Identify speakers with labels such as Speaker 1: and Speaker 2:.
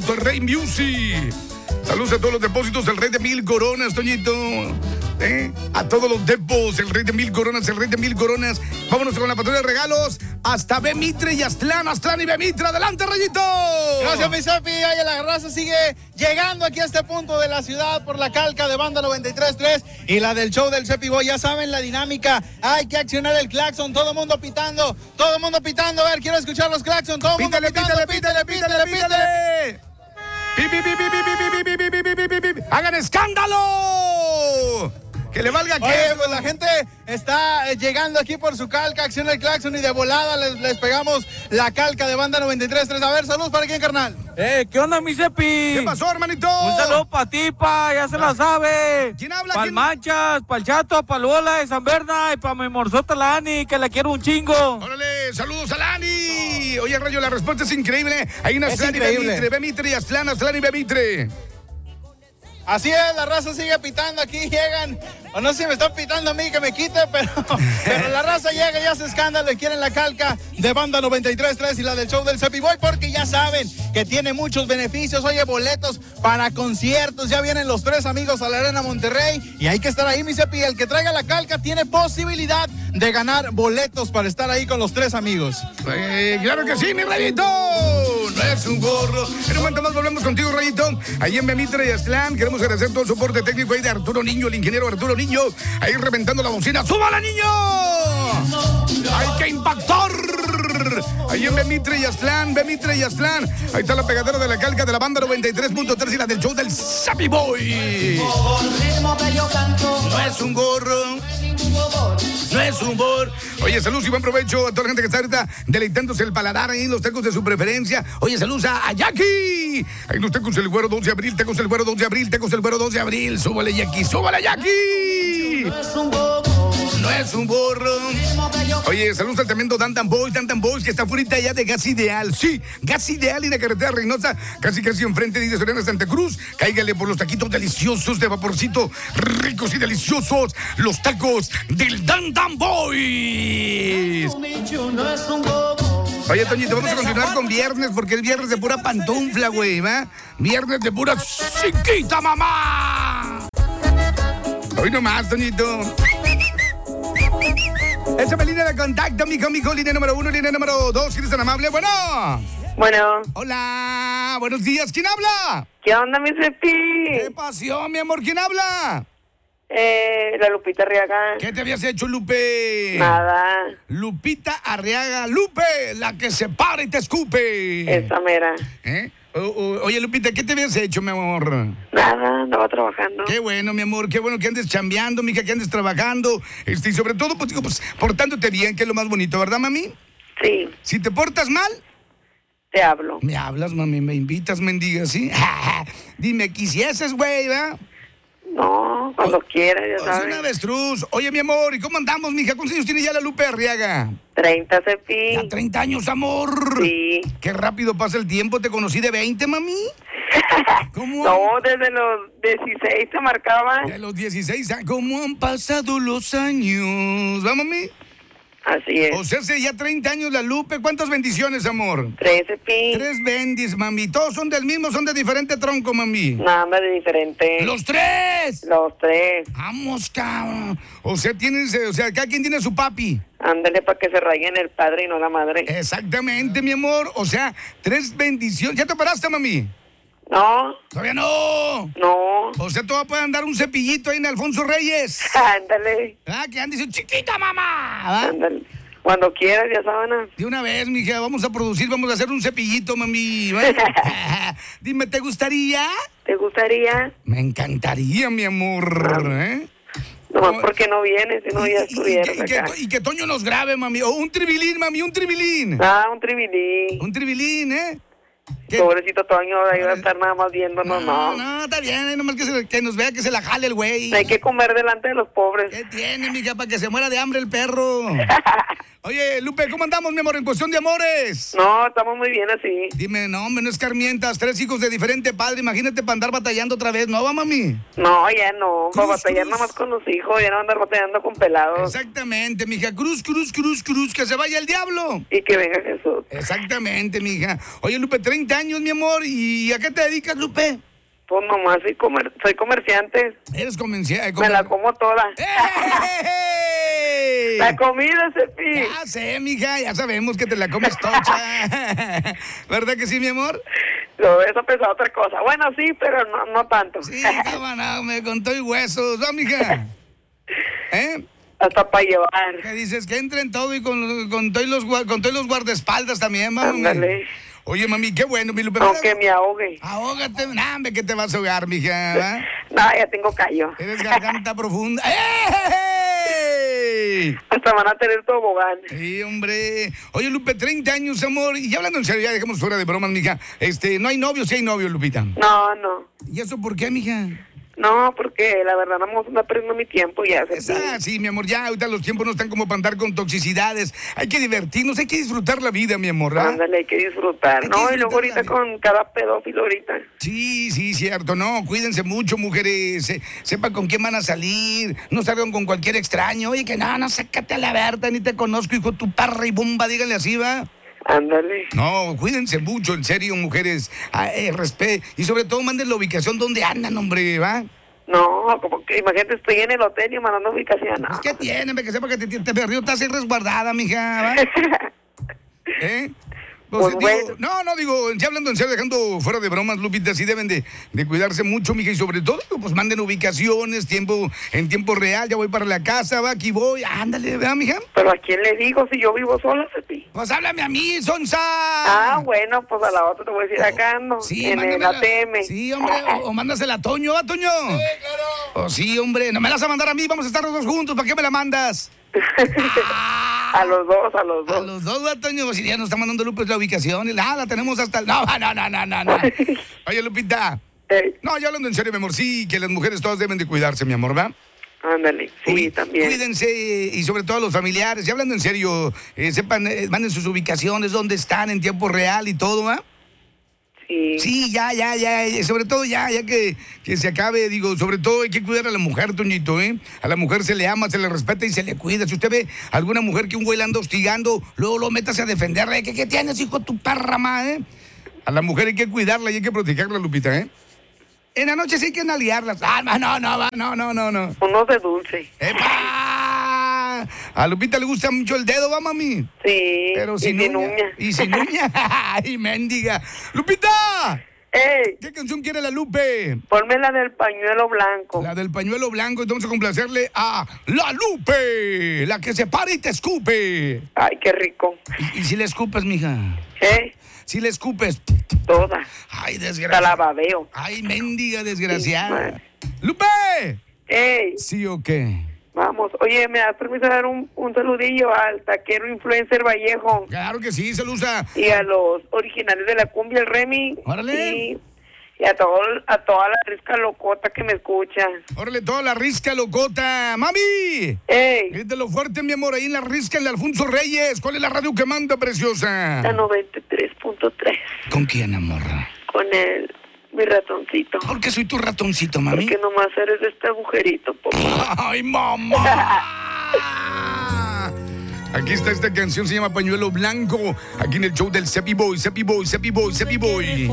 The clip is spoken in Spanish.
Speaker 1: Depósito El Rey Music. Saludos a todos los depósitos del Rey de Mil Coronas, Toñito. A todos los depos, el Rey de Mil Coronas, el Rey de Mil Coronas. Vámonos con la patrulla de regalos hasta B. Mitre y Aztlán y B. Mitre. ¡Adelante, Rayito!
Speaker 2: Gracias, mi Cepi. Oye, la raza sigue llegando aquí a este punto de la ciudad por la calca de Banda 93.3 y la del show del Cepi Boy. Ya saben la dinámica. Hay que accionar el claxon. Todo el mundo pitando. Todo el mundo pitando. A ver, quiero escuchar los claxon. Todo el mundo pitando.
Speaker 1: Pítale. ¡Hagan escándalo! ¡Que le valga que!
Speaker 2: Oye, pues la gente está llegando aquí por su calca, acciona el claxon y de volada les pegamos la calca de Banda 93.3. A ver, saludos para quién, carnal.
Speaker 3: ¿Qué onda, mi Cepi?
Speaker 1: ¿Qué pasó, hermanito?
Speaker 3: Un saludo para ti, ya se la sabe.
Speaker 1: ¿Quién habla?
Speaker 3: Pa'l Manchas, pa'l Chato, pa'l Bola de San Berna y pa' mi morzota Lani, que la quiero un chingo.
Speaker 1: Órale, saludos a Lani. Oye, Rayo, la respuesta es increíble. Hay una Aztlán y B. Mitre y Aztlán y B. Mitre.
Speaker 2: Así es, la raza sigue pitando aquí, llegan, o no sé si me están pitando a mí que me quite, pero la raza llega y hace escándalo y quieren la calca de Banda 93.3 y la del show del Cepi Boy, porque ya saben que tiene muchos beneficios. Oye, boletos para conciertos, ya vienen los 3 amigos a la Arena Monterrey y hay que estar ahí, mi Cepi. El que traiga la calca tiene posibilidad de ganar boletos para estar ahí con los 3 amigos.
Speaker 1: Claro que sí, mi Rayito. No es un gorro. En un momento más volvemos contigo, Rayito. Ahí en B. Mitre y Aztlán. Queremos agradecer todo el soporte técnico ahí de Arturo Niño, el ingeniero Arturo Niño. Ahí reventando la bocina. ¡Súbala, niño! ¡Hay que impactar! Ahí en B. Mitre y Aztlán. Ahí está la pegadera de la calca de la Banda 93.3 y la del show del Cepi Boy. No es un gorro. No es humor. Oye, saludos y buen provecho a toda la gente que está ahorita deleitándose el paladar ahí en los tacos de su preferencia. Oye, saludos a Jackie. Ahí los tacos el güero 2 de abril, tacos el güero 2 de abril. Súbale, Jackie. No es un borro. Oye, saludos al tremendo Dandan Boys, que está fuera allá de Gas Ideal. Sí, Gas Ideal y la carretera Reynosa, casi enfrente de Soriana Santa Cruz. Cáigale por los taquitos deliciosos de vaporcito, ricos y deliciosos. Los tacos del Dandan Boys. Oye, Toñito, vamos a continuar con viernes, porque es viernes de pura pantufla, güey, ¿va? Viernes de pura chiquita, mamá. Hoy nomás, Toñito. Échame línea de contacto, mijo, línea número 1, línea número 2, si eres tan amable. Bueno. Hola, buenos días, ¿quién habla?
Speaker 4: ¿Qué onda, mi Cepi?
Speaker 1: ¿Qué pasó, mi amor? ¿Quién habla?
Speaker 4: La Lupita Arriaga.
Speaker 1: ¿Qué te habías hecho, Lupe?
Speaker 4: Nada.
Speaker 1: Lupita Arriaga, Lupe, la que se para y te escupe.
Speaker 4: Esa mera.
Speaker 1: Oye, Lupita, ¿qué te habías hecho, mi amor?
Speaker 4: Nada, andaba trabajando.
Speaker 1: Qué bueno, mi amor, qué bueno que andes chambeando, mija, que andes trabajando. Y sobre todo, pues, digo, pues, portándote bien, que es lo más bonito, ¿verdad, mami?
Speaker 4: Sí.
Speaker 1: Si te portas mal,
Speaker 4: te hablo.
Speaker 1: Me hablas, mami, me invitas, mendiga, ¿sí? Dime, quisieses, güey, ¿verdad?
Speaker 4: No, cuando quieras, ya sabes.
Speaker 1: Es una avestruz. Oye, mi amor, ¿y cómo andamos, mija? ¿Cuántos años tiene ya la Lupe Arriaga?
Speaker 4: 30, Cepi.
Speaker 1: Ya 30 años, amor.
Speaker 4: Sí.
Speaker 1: Qué rápido pasa el tiempo. ¿Te conocí de 20, mami?
Speaker 4: ¿Cómo? No, desde los 16 se marcaba.
Speaker 1: De los 16 años. ¿Cómo han pasado los años? ¿Va, mami?
Speaker 4: Así es.
Speaker 1: O sea, hace ya 30 años la Lupe. ¿Cuántas bendiciones, amor?
Speaker 4: 3, Cepi.
Speaker 1: 3 bendis, mami. ¿Todos son del mismo, son de diferente tronco, mami?
Speaker 4: Nada más de diferente.
Speaker 1: ¡Los 3!
Speaker 4: Los 3.
Speaker 1: Vamos, cabrón. O sea, cada quien tiene su papi.
Speaker 4: Ándale para que se rayen el padre y no la madre.
Speaker 1: Exactamente, mi amor. O sea, 3 bendiciones. ¿Ya te paraste, mami?
Speaker 4: No.
Speaker 1: ¿Todavía no?
Speaker 4: No.
Speaker 1: O sea, todavía pueden dar un cepillito ahí en Alfonso Reyes.
Speaker 4: Ándale.
Speaker 1: Que andes chiquita, mamá.
Speaker 4: Ándale. Cuando quieras, ya saben.
Speaker 1: De una vez, mija, vamos a producir, vamos a hacer un cepillito, mami. Dime, ¿te gustaría?
Speaker 4: ¿Te gustaría?
Speaker 1: Me encantaría, mi amor.
Speaker 4: No, porque no vienes, si no ya estuvieras acá.
Speaker 1: Y que Toño nos grabe, mami. O un tribilín, mami, un tribilín.
Speaker 4: Un tribilín.
Speaker 1: Un tribilín,
Speaker 4: Pobrecito Toño, ahí va a estar nada más viéndonos,
Speaker 1: No, está bien, nomás que nos vea que se la jale el güey.
Speaker 4: Hay que comer delante de los pobres.
Speaker 1: ¿Qué tiene, mija, para que se muera de hambre el perro? Oye, Lupe, ¿cómo andamos, mi amor, en cuestión de amores?
Speaker 4: No, estamos muy bien así.
Speaker 1: Dime, no, hombre, no escarmientas, 3 hijos de diferente padre, imagínate para andar batallando otra vez, ¿no, va, mami?
Speaker 4: No, ya no, para batallar nada más con los hijos, ya no andar batallando con pelados.
Speaker 1: Exactamente, mija, cruz, que se vaya el diablo.
Speaker 4: Y que venga Jesús.
Speaker 1: Exactamente, mija. Oye, Lupe, 30 30 años, mi amor. ¿Y a qué te dedicas, Lupe?
Speaker 4: Pues nomás soy comerciante.
Speaker 1: Eres comerciante.
Speaker 4: Me la como toda.
Speaker 1: ¡Ey!
Speaker 4: La comida, Cepi.
Speaker 1: Ya sé, mija, ya sabemos que te la comes tocha. ¿Verdad que sí, mi amor?
Speaker 4: No, eso pensaba otra cosa. Bueno, sí, pero no tanto.
Speaker 1: Sí, cómo no, me contó y huesos, ¿no, mija? ¿Eh?
Speaker 4: Hasta para llevar.
Speaker 1: ¿Qué dices? Que entren todo y con todos los guardaespaldas también, vamos.
Speaker 4: Ándale.
Speaker 1: Oye, mami, qué bueno, mi Lupe.
Speaker 4: Aunque me ahogue.
Speaker 1: Ahógate, hombre, que te vas a ahogar, mija, ¿va?
Speaker 4: No, ya tengo callo.
Speaker 1: Eres garganta profunda. ¡Ey!
Speaker 4: Hasta van a tener tobogán.
Speaker 1: Sí, hombre. Oye, Lupe, 30 años, amor. Y hablando en serio, ya dejemos fuera de bromas, mija. ¿No hay novio? Sí hay novio, Lupita.
Speaker 4: No.
Speaker 1: ¿Y eso por qué, mija?
Speaker 4: No, porque la verdad no me anda perdiendo mi tiempo ya.
Speaker 1: Sí, mi amor, ya ahorita los tiempos no están como para andar con toxicidades. Hay que divertirnos, hay que disfrutar la vida, mi amor. ¿Ah?
Speaker 4: Ándale, hay que disfrutar.
Speaker 1: Hay que
Speaker 4: No, y luego
Speaker 1: disfrutar
Speaker 4: ahorita con cada pedófilo ahorita.
Speaker 1: Sí, cierto. No, cuídense mucho, mujeres. Sepan con quién van a salir. No salgan con cualquier extraño. Oye, que no, sácate a la verga, ni te conozco, hijo, tu parra y bomba, díganle así, ¿va?
Speaker 4: Ándale.
Speaker 1: No, cuídense mucho, en serio, mujeres. Respeto. Y sobre todo, manden la ubicación donde andan, hombre, ¿va?
Speaker 4: No, como que imagínate, estoy en el hotel y mandando ubicación. No.
Speaker 1: Pues, ¿qué tiene? Que sepa que te perdió, estás ahí resguardada, mija, ¿va? ¿Eh? Pues,
Speaker 4: bueno.
Speaker 1: Digo, ya hablando en serio, dejando fuera de bromas, Lupita, sí deben de cuidarse mucho, mija, y sobre todo, pues manden ubicaciones, en tiempo real, ya voy para la casa, va, aquí voy, ándale, ¿verdad, mija?
Speaker 4: Pero ¿a quién le digo si yo vivo sola, Cepi?
Speaker 1: Pues háblame a mí, Sonsa.
Speaker 4: Bueno, pues a la otra te voy a decir acá ando,
Speaker 1: Sí,
Speaker 4: en el ATM.
Speaker 1: Sí, hombre, o mándasela a Toño, ¿va, Toño? Sí, claro. Sí, hombre, no me la vas a mandar a mí, vamos a estar los dos juntos, ¿para qué me la mandas?
Speaker 4: A los dos.
Speaker 1: A los dos, ¿va, Toño? Si ya nos está mandando Lupe la ubicación, la tenemos hasta el... No. Oye, Lupita. No, ya hablando en serio, mi amor, sí, que las mujeres todas deben de cuidarse, mi amor, ¿va?
Speaker 4: Ándale, sí, también.
Speaker 1: Cuídense y sobre todo los familiares, ya hablando en serio, sepan, manden sus ubicaciones, dónde están en tiempo real y todo, ¿va? Sí, ya, sobre todo ya que se acabe, digo, sobre todo hay que cuidar a la mujer, Toñito, ¿eh? A la mujer se le ama, se le respeta y se le cuida. Si usted ve alguna mujer que un güey la anda hostigando, luego métase a defenderla. ¿Qué tienes, hijo, tu parra, eh? A la mujer hay que cuidarla y hay que protegerla, Lupita, ¿eh? En la noche sí hay que nalguearlas. No.
Speaker 4: Unos de dulce.
Speaker 1: ¡Epa! A Lupita le gusta mucho el dedo, ¿va, mami?
Speaker 4: Sí,
Speaker 1: pero sin uña. Y sin uña. ¡Ay, mendiga! ¡Lupita!
Speaker 4: ¡Ey!
Speaker 1: ¿Qué canción quiere la Lupe?
Speaker 4: Ponme la del pañuelo blanco.
Speaker 1: La del pañuelo blanco, entonces vamos a complacerle a la Lupe, la que se para y te escupe.
Speaker 4: Ay, qué rico.
Speaker 1: ¿Y si le escupes, mija? Si le escupes.
Speaker 4: Toda.
Speaker 1: Ay, desgraciada.
Speaker 4: La babeo.
Speaker 1: Ay, mendiga desgraciada. ¡Lupe!
Speaker 4: ¡Ey!
Speaker 1: ¿Sí o qué?
Speaker 4: Vamos. Oye, ¿me das permiso de dar un saludillo al taquero influencer Vallejo?
Speaker 1: Claro que sí, se lo usa.
Speaker 4: Y a los originales de la cumbia, el Remy.
Speaker 1: ¡Órale!
Speaker 4: Y a toda la risca locota que me escucha.
Speaker 1: ¡Órale, toda la risca locota! ¡Mami!
Speaker 4: ¡Ey!
Speaker 1: Grítelo fuerte, mi amor, ahí en la risca, en el Alfonso Reyes. ¿Cuál es la radio que manda, preciosa?
Speaker 4: La 93.3.
Speaker 1: ¿Con quién, amor?
Speaker 4: Con mi ratoncito.
Speaker 1: ¿Por qué soy tu ratoncito, mami?
Speaker 4: Porque nomás eres de este agujerito, papá.
Speaker 1: ¡Ay, mamá! Aquí está esta canción, se llama Pañuelo Blanco. Aquí en el show del Cepi Boy.